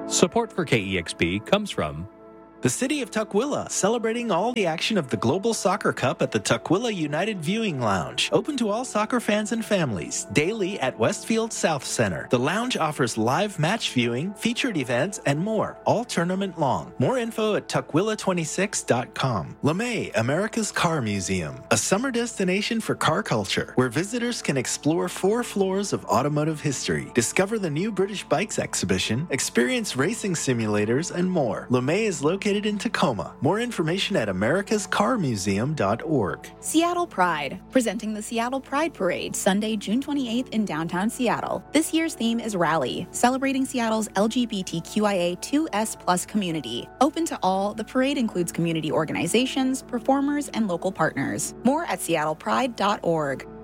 Support for KEXP comes from the City of Tukwila, celebrating all the action of the Global Soccer Cup at the Tukwila United Viewing Lounge. Open to all soccer fans and families, daily at Westfield South Center. The lounge offers live match viewing, featured events, and more, all tournament long. More info at tukwila26.com. LeMay, America's Car Museum, a summer destination for car culture, where visitors can explore 4 floors of automotive history, discover the new British Bikes exhibition, experience racing simulators, and more. LeMay is located in Tacoma. More information at americascarmuseum.org. Seattle Pride, presenting the Seattle Pride Parade, Sunday, June 28th in downtown Seattle. This year's theme is Rally, celebrating Seattle's LGBTQIA2S+ community. Open to all, the parade includes community organizations, performers, and local partners. More at seattlepride.org.